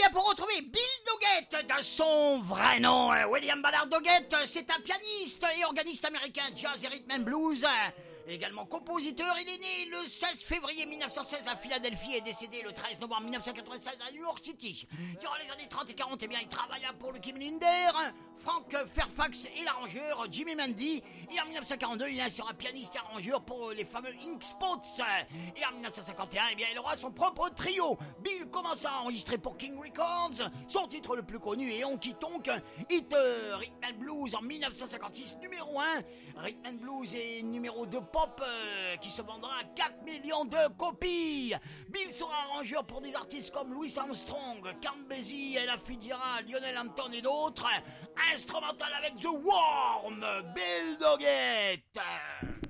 bien, pour retrouver Bill Doggett, de son vrai nom, William Ballard Doggett, c'est un pianiste et organiste américain jazz et rhythm and blues. Également compositeur, il est né le 16 février 1916 à Philadelphie et décédé le 13 novembre 1996 à New York City. Durant les années 30 et 40, il travailla pour le Kim Linder, Frank Fairfax et l'arrangeur Jimmy Mendy. Et en 1942, il sera pianiste et arrangeur pour les fameux Ink Spots. Et en 1951, il aura son propre trio. Bill commença à enregistrer pour King Records. Son titre le plus connu est Honky Tonk, Hit Rhythm and Blues en 1956, numéro 1. Rhythm and Blues et numéro 2 pop qui se vendra à 4 millions de copies. Bill sera arrangeur pour des artistes comme Louis Armstrong, Count Basie, Ella Fitzgerald, Lionel Hampton et d'autres. Instrumental avec The Worm, Bill Doggett.